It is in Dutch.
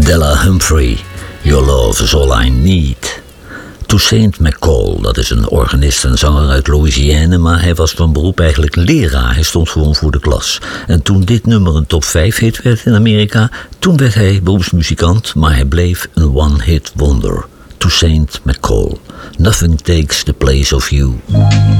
Della Humphrey, Your Love is All I Need. Toussaint McCall, dat is een organist en zanger uit Louisiana, maar hij was van beroep eigenlijk leraar. Hij stond gewoon voor de klas. En toen dit nummer een top 5 hit werd in Amerika, toen werd hij beroepsmuzikant, maar hij bleef een one-hit wonder. Toussaint McCall, Nothing Takes the Place of You.